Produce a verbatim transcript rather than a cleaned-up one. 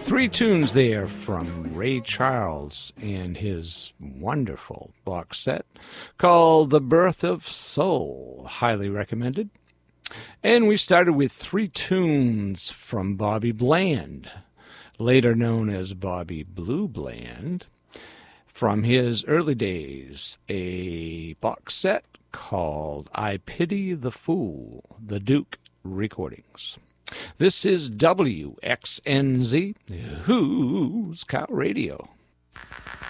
Three tunes there from Ray Charles and his wonderful box set called The Birth of Soul, highly recommended. And we started with three tunes from Bobby Bland, later known as Bobby Blue Bland, from his early days, a box set called I Pity the Fool, the Duke Recordings. This is W X N Z, Who's Cow Radio.